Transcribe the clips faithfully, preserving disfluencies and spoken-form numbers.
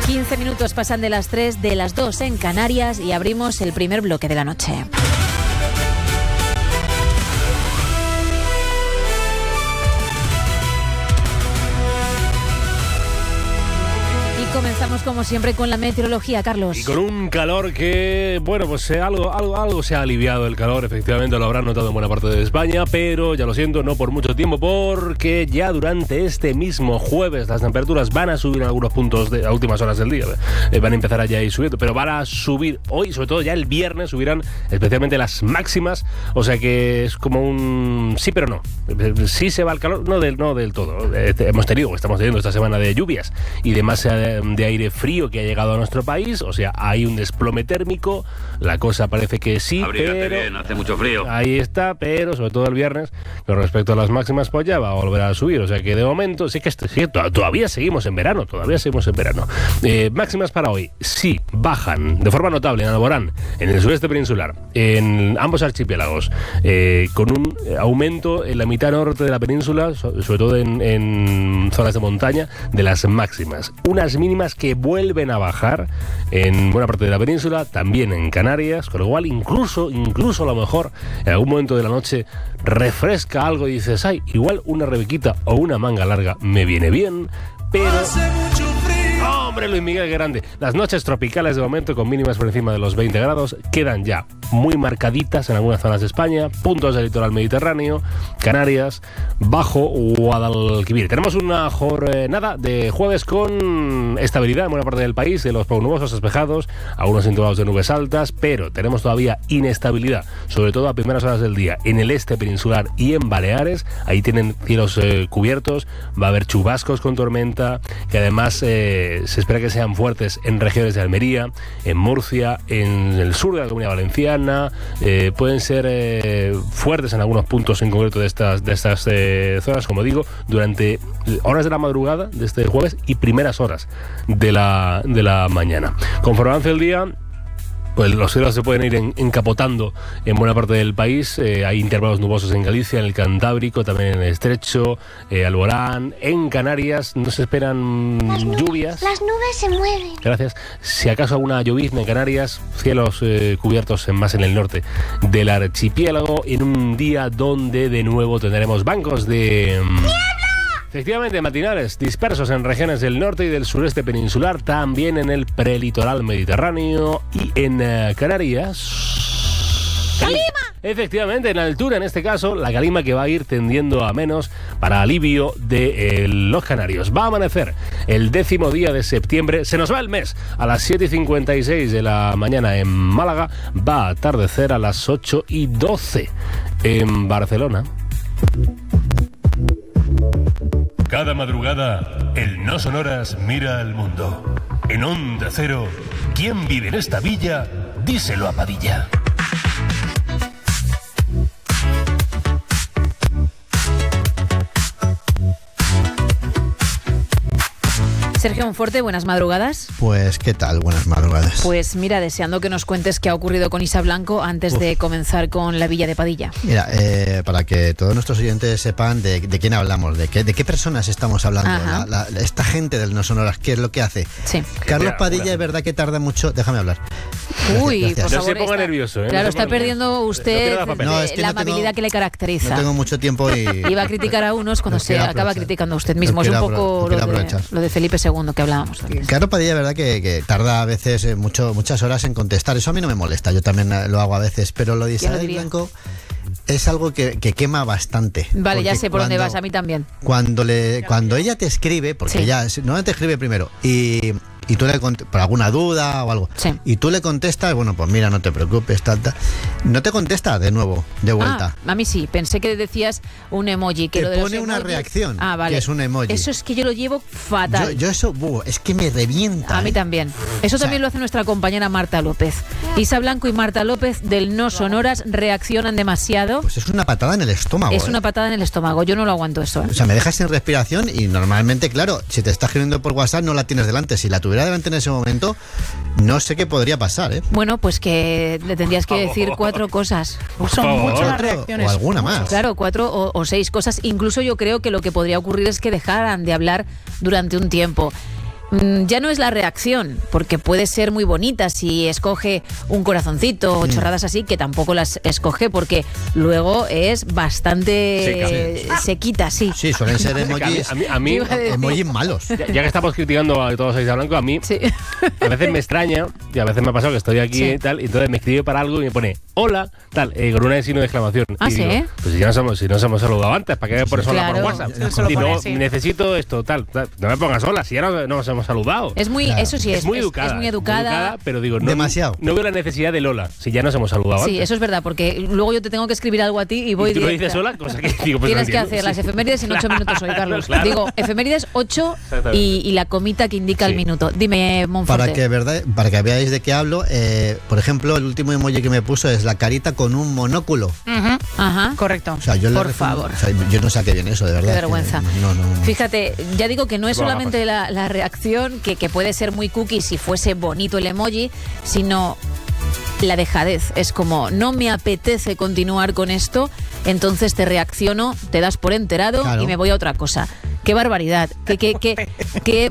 quince minutos pasan de las tres, de las dos en Canarias, y abrimos el primer bloque de la noche. Comenzamos como siempre con la meteorología, Carlos. Y con un calor que, bueno, pues eh, algo, algo, algo se ha aliviado el calor, efectivamente lo habrán notado en buena parte de España, pero ya lo siento, no por mucho tiempo, porque ya durante este mismo jueves las temperaturas van a subir en algunos puntos de, a últimas horas del día. Eh, van a empezar allá a ir subiendo, pero van a subir hoy, sobre todo ya el viernes, subirán especialmente las máximas, o sea que es como un sí pero no. Sí se va el calor, no del, no del todo. Eh, hemos tenido, estamos teniendo esta semana de lluvias y de masa de, de aire frío que ha llegado a nuestro país, o sea, hay un desplome térmico, la cosa parece que sí, Abrígate pero bien, hace mucho frío. Ahí está, pero sobre todo el viernes, con respecto a las máximas, pues ya va a volver a subir, o sea que de momento sí que este, sí, todavía seguimos en verano, todavía seguimos en verano. Eh, máximas para hoy, sí, bajan de forma notable en Alborán, en el sureste peninsular, en ambos archipiélagos, eh, con un aumento en la mitad norte de la península, sobre todo en, en zonas de montaña, de las máximas. Unas mínimas que vuelven a bajar en buena parte de la península, también en Canarias, con lo cual incluso, incluso a lo mejor en algún momento de la noche refresca algo y dices, ay, igual una rebequita o una manga larga me viene bien, pero... ¡Hombre, Luis Miguel, qué grande! Las noches tropicales de momento con mínimas por encima de los veinte grados quedan ya muy marcaditas en algunas zonas de España, puntos del litoral mediterráneo, Canarias, Bajo Guadalquivir. Tenemos una jornada de jueves con estabilidad en buena parte del país, de los poco nubosos despejados, algunos intolados de nubes altas, pero tenemos todavía inestabilidad, sobre todo a primeras horas del día, en el este peninsular y en Baleares. Ahí tienen cielos eh, cubiertos, va a haber chubascos con tormenta, que además eh, se espera que sean fuertes en regiones de Almería, en Murcia, en el sur de la Comunidad Valenciana. Eh, pueden ser eh, fuertes en algunos puntos en concreto de estas, de estas eh, zonas, como digo, durante horas de la madrugada de este jueves y primeras horas de la, de la mañana. Conforme avance el día, pues los cielos se pueden ir en, encapotando en buena parte del país. Eh, hay intervalos nubosos en Galicia, en el Cantábrico, también en el Estrecho, eh, Alborán. En Canarias no se esperan las nubes, lluvias. Las nubes se mueven. Gracias. Si acaso alguna llovizna en Canarias, cielos eh, cubiertos en, más en el norte del archipiélago, en un día donde de nuevo tendremos bancos de... ¡Niebla! Efectivamente, matinales dispersos en regiones del norte y del sureste peninsular, también en el prelitoral mediterráneo y en uh, Canarias. ¡Calima! Efectivamente, en altura, en este caso, la calima que va a ir tendiendo a menos para alivio de eh, los canarios. Va a amanecer el décimo día de septiembre, se nos va el mes a las siete y cincuenta y seis de la mañana en Málaga, va a atardecer a las ocho y doce en Barcelona. Cada madrugada, el No Sonoras mira al mundo. En Onda Cero, ¿quién vive en esta villa? Díselo a Padilla. Sergio Monforte, buenas madrugadas. Pues, ¿qué tal? Buenas madrugadas. Pues mira, deseando que nos cuentes qué ha ocurrido con Isa Blanco antes Uf. de comenzar con la Villa de Padilla. Mira, eh, para que todos nuestros oyentes sepan de, de quién hablamos, de qué, de qué personas estamos hablando, la, la, esta gente del No Sonoras, ¿qué es lo que hace? Sí. Carlos Padilla, es verdad que tarda mucho, déjame hablar. Uy, Gracias. por No favor, se ponga está, nervioso, ¿eh? Claro, no está ponga... perdiendo usted no no, es que la no tengo, amabilidad que le caracteriza. No tengo mucho tiempo y... Iba a criticar a unos cuando no se acaba criticando a usted mismo. Es un poco no lo, de, lo de Felipe segundo que hablábamos también. Carlos Padilla, verdad que, que tarda a veces eh, mucho, muchas horas en contestar. Eso a mí no me molesta, yo también lo hago a veces, pero lo de Isabel Blanco es algo que, que quema bastante. Vale, ya sé por cuando, dónde vas, a mí también. Cuando le cuando ella te escribe, porque sí. ella no te escribe primero, y, y tú le cont- por alguna duda o algo, sí. y tú le contestas, bueno, pues mira, no te preocupes, tal, tal. No te contesta de nuevo, de vuelta. Ah, a mí sí, pensé que decías un emoji. Que te lo de pone los una emojis, reacción, ah, vale. que es un emoji. Eso es que yo lo llevo fatal. Yo, yo eso, buh, es que me revienta. A mí ¿eh? también. Eso o sea, también lo hace nuestra compañera Marta López. Isa Blanco y Marta López del No Sonoras reaccionan demasiado. Pues es una patada en el estómago. Es ¿eh? una patada en el estómago. Yo no lo aguanto eso. ¿eh? O sea, me dejas sin respiración y normalmente, claro, si te está escribiendo por WhatsApp no la tienes delante. Si la tuviera delante en ese momento, no sé qué podría pasar, ¿eh? Bueno, pues que le tendrías que decir cuatro cosas. Son muchas las reacciones. O alguna más. Claro, cuatro o, o seis cosas. Incluso yo creo que lo que podría ocurrir es que dejaran de hablar durante un tiempo. ya no es la reacción, porque puede ser muy bonita si escoge un corazoncito o Mm. chorradas así, que tampoco las escoge porque luego es bastante Seca. sequita, sí. Sí, suelen ser A mí, emojis, a mí- a mí- Iba a decir- emojis malos. ya, ya que estamos criticando a todos a Isa Blanco, a mí Sí. a veces me extraña y a veces me ha pasado que estoy aquí Sí. y tal, y entonces me escribe para algo y me pone hola, tal, eh, con un signo de exclamación. Ah, y ¿sí? digo, pues si ya nos hemos, si nos hemos saludado antes, ¿para qué me pones hola Claro. por WhatsApp? Se lo Y pone luego, así. necesito esto, tal, tal. No me pongas hola, si ya no, no nos hemos saludado. Es muy, Claro. eso sí, es, Es muy es- educada. es muy educada. pero digo, no, Demasiado. No veo la necesidad del hola, si ya nos hemos saludado Sí, antes. eso es verdad, porque luego yo te tengo que escribir algo a ti y voy y tú lo directa. dices hola, cosa que digo, pues no Tienes que entiendo. hacer las Sí. efemérides en ocho minutos hoy, Carlos. Claro. Digo, efemérides ocho Exactamente. y, y la comita que indica el Sí. minuto. Dime, Monforte. Para que, verdad, para que veáis de qué hablo, eh, por ejemplo, el último emoji que me puso es la carita con un monóculo. Ujú. Ajá. Correcto. O sea, yo le Por refiero- favor. o sea, yo no sé a qué viene eso, de verdad. Qué vergüenza. Que No, no, no. Fíjate, ya digo que no es Bueno, solamente la, la reacción, que, que puede ser muy cookie si fuese bonito el emoji, sino la dejadez. Es como, no me apetece continuar con esto, entonces te reacciono, te das por enterado Claro. y me voy a otra cosa. Qué barbaridad, qué, qué, qué, qué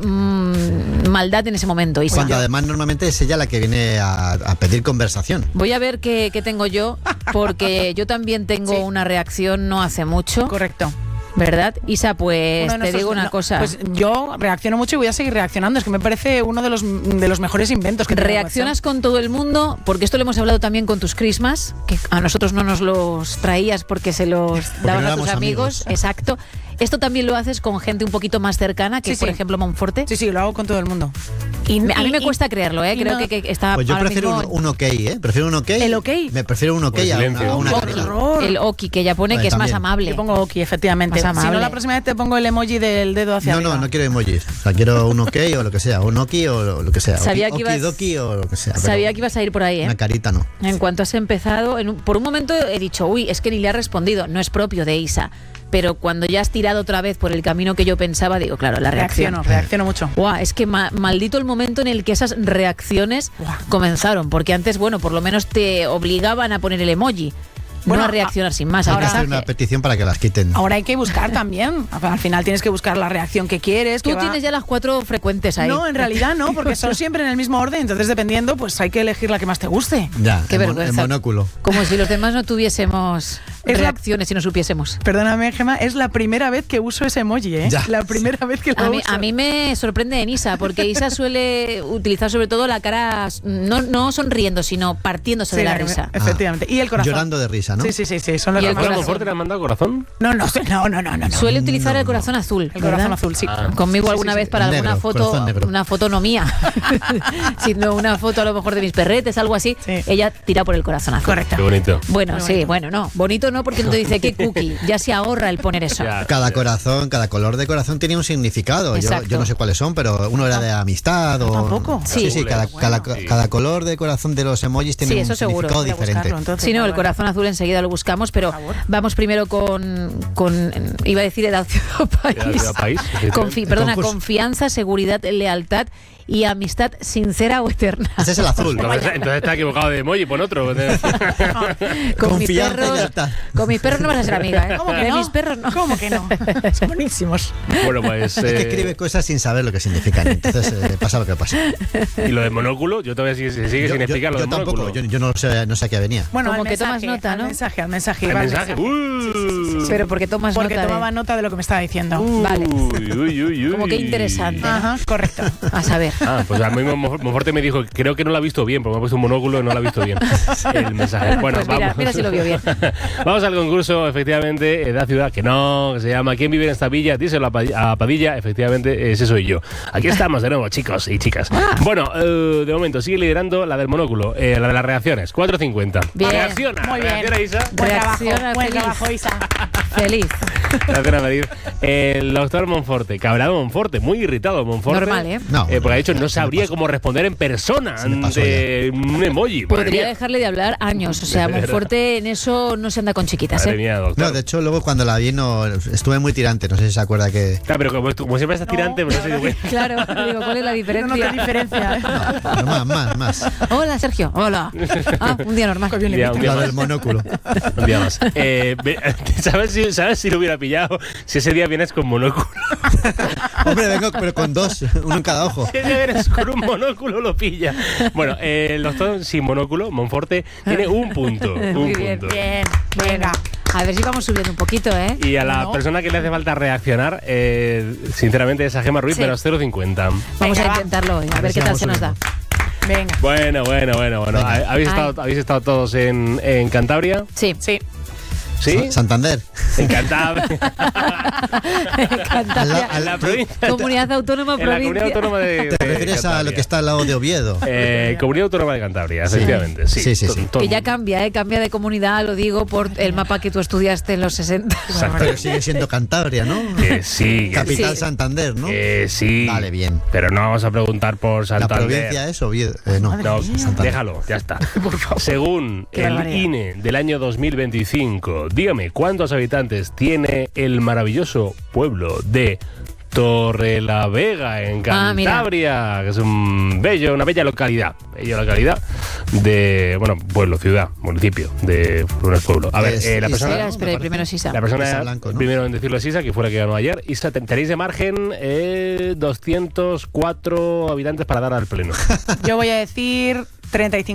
mm, maldad en ese momento, Isa. Cuando además normalmente es ella la que viene a, a pedir conversación. Voy a ver qué, qué tengo yo, porque yo también tengo Sí. una reacción no hace mucho, Correcto. ¿verdad? Isa, pues Uno de te nuestros- digo una no, cosa. Pues yo reacciono mucho y voy a seguir reaccionando. Es que me parece uno de los, de los mejores inventos que tiene Reaccionas con todo el mundo, porque esto lo hemos hablado también con tus Christmas, que a nosotros no nos los traías porque se los dabas no a tus éramos amigos. amigos. Exacto. Esto también lo haces con gente un poquito más cercana, que Sí, por sí. ejemplo Monforte. WhatsApp. Sí, sí, lo hago con todo el mundo. Y, Me- A mí y- me y- cuesta creerlo, ¿eh? y Creo no- que, que está Pues yo ahora prefiero un, mismo un ok, ¿eh? Prefiero un ok. ¿El ok? Me prefiero un ok Por a una, silencio. a una ¡Oh, carita. qué horror! el Oki, que ya pone Vale, que es más también. amable. Yo pongo Oki, efectivamente. Más Si amable. no, la próxima vez te pongo el emoji del dedo hacia No, arriba. no, no quiero emojis. O sea, quiero un ok o lo que sea. Un ok o lo, lo que sea. Sabía Oki- que ibas- okidoki o lo que sea. pero Sabía que ibas a ir por ahí, ¿eh? Una carita no. En cuanto has empezado, en un- por un momento he dicho, uy, es que ni le ha respondido, no es propio de Isa. Pero cuando ya has tirado otra vez por el camino que yo pensaba, digo, claro, la reacción. Reacciono, reacciono mucho. Guau, es que ma- maldito el momento en el que esas reacciones Buah. comenzaron, porque antes, bueno, por lo menos te obligaban a poner el emoji, Bueno, no a reaccionar sin más. Hay al que hacer mensaje. una petición para que las quiten. Ahora hay que buscar también. Al final tienes que buscar la reacción que quieres. Tú que va- tienes ya las cuatro frecuentes ahí. No, en realidad no, porque son siempre en el mismo orden. Entonces, dependiendo, pues hay que elegir la que más te guste. Ya, Qué en mon- vergüenza. en monóculo. Como si los demás no tuviésemos Es la- reacciones y no supiésemos. Perdóname, Gemma, es la primera vez que uso ese emoji, ¿eh? Ya. La primera vez que lo A mí, uso. a mí me sorprende en Isa, porque Isa suele utilizar sobre todo la cara, no, no sonriendo, sino partiéndose Sí, de la que me- risa. Efectivamente. Y el corazón. Llorando de risa, ¿no? Sí, sí, sí, sí. Son los Y el más- corazón. ¿Monforte le han mandado corazón? No, no, no, no, no, no. no. Suele utilizar No, el no. corazón azul. El corazón ¿verdad? azul, sí. Ah. Conmigo Sí, sí, alguna sí, vez sí. para Negro, alguna foto, corazón negro. una foto no mía, sino una foto a lo mejor de mis perretes, algo así. Sí. Ella tira por el corazón azul. Correcto. Qué bonito. Bueno, Muy sí, bonito. bueno, no. Bonito no, porque no te dice qué cookie. Ya se ahorra el poner eso. Ya. Cada corazón, cada color de corazón tenía un significado. Yo, Exacto. yo no sé cuáles son, pero uno era de amistad o. Tampoco. Sí, sí, Sí. cada, Bueno. cada, Sí. cada color de corazón de los emojis tiene Sí, un eso seguro. significado Voy a diferente. buscarlo, entonces. Si no, Vale, el vale. corazón azul enseguida lo buscamos, pero Por favor. vamos primero con, con iba a decir edad ciudad país. Edad, ciudad, país, Confi- perdona, Concurso. confianza, seguridad, lealtad y amistad sincera o eterna. Ese es el azul. Entonces, entonces está equivocado de emoji, pon otro. Con mis Confianza y perros, lealtad. con mis perros no vas a ser amiga, ¿eh? ¿Cómo que De no? mis perros no. ¿Cómo que no? Son buenísimos. Bueno, pues. Es que eh, escribe cosas sin saber lo que significan. Entonces eh, pasa lo que pasa. y lo de monóculo, yo todavía sigue, sigue Yo, sin yo- explicar lo yo de tampoco, monóculo. yo, yo no sé, no sé a qué venía. Bueno, Como al que tomas mensaje, nota, al ¿no? mensaje, al mensaje. ¿El iba al mensaje? mensaje. Uy. Pero porque tomas Porque nota tomaba de... nota de lo que me estaba diciendo. Vale. Uy, uy, uy, uy. Como que interesante. ¿no? Ajá, correcto. A saber. Ah, pues a mí Mo- Monforte me dijo, creo que no lo ha visto bien, porque me ha puesto un monóculo y no lo ha visto bien. El mensaje. Bueno, Pues mira, vamos. mira si lo vio bien. Vamos al concurso, efectivamente, Edad Ciudad, que no, que se llama ¿Quién vive en esta villa? Díselo a Pa- a Padilla, efectivamente, ese soy yo. Aquí estamos de nuevo, chicos y chicas. Bueno, eh, de momento sigue liderando la del monóculo, eh, la de las reacciones, cuatro cincuenta. Bien. Reacciona, Muy bien. reacciona Isa. Buen trabajo, Reacciona buen feliz. trabajo, Isa. Feliz. Reacciona feliz. El doctor Monforte, cabreado Monforte, muy irritado Monforte. Normal, ¿eh? No, Eh, porque ha dicho se no me sabría pasó. cómo responder en persona Se me pasó ante un emoji. Madre Podría mía. dejarle de hablar años. O sea, Monforte en eso no se anda con chiquitas, Madre ¿eh? mía, doctor. No, de hecho, luego cuando la vi, no, estuve muy tirante. No sé si se acuerda que. Claro, pero como, como siempre estás tirante, pues no sé, güey. Claro, digo, ¿cuál es la No diferencia? noté diferencia. ¿eh? Pero más, más, más. Hola, Sergio. Hola. Ah, un día normal. Un día, un día La más. del monóculo. Un día más. Eh, ve- ¿sabes, si, ¿Sabes si lo hubiera ha pillado si ese día vienes con monóculo. Hombre, vengo pero con dos, uno en cada ojo. Si ese día vienes con un monóculo, lo pilla. Bueno, eh, el doctor sin monóculo, Monforte, tiene un punto. Un Muy bien, punto. Bien, venga. A ver si vamos subiendo un poquito, ¿eh? Y a la No. persona que le hace falta reaccionar, eh, sinceramente, es a Gemma Ruiz, Sí. menos cero coma cincuenta. Vamos Venga, a va. intentarlo hoy, a A ver ver qué si tal vamos se nos da. subiendo. Venga. Bueno, bueno, bueno, bueno. Venga. ¿Habéis Ay. estado, ¿Habéis estado todos en, en Cantabria? Sí. Sí. ¿Sí? Sa- Santander. En Cantabria. Cantabria. Al la- En la provincia. Comunidad Autónoma En la Provincia. Comunidad Autónoma de, ¿Te de refieres a lo Cantabria. que está al lado de Oviedo? Eh, Comunidad Autónoma de Cantabria, Sí. efectivamente. Sí, Sí, sí, To- sí. todo- Que ya cambia, ¿eh? Cambia de comunidad, lo digo por el mapa que tú estudiaste en los sesenta. Exacto. Pero sigue siendo Cantabria, ¿no? Que sí, que Capital Sí. Santander, ¿no? Eh, sí. Vale, bien. Pero no vamos a preguntar por La Santander. provincia es Oviedo. Eh, no, No, Santander. déjalo, ya está. Según Qué el barbaridad. I N E del año dos mil veinticinco, dígame, ¿cuántos habitantes tiene el maravilloso pueblo de Torrelavega, en Ah, mira. Cantabria? Que es un bello, una bella localidad. Bella localidad de, bueno, pueblo, ciudad, municipio, de un pueblo. A ver, Es eh, la Isa, persona... Espera, ¿no? espera, Me primero parece. Sisa. La persona, Isa Blanco, ¿no? primero en decirlo es Isa, que fue la que ganó ayer. Isa, ten- tenéis de margen eh, doscientos cuatro habitantes para dar al pleno. Yo voy a decir treinta y cinco.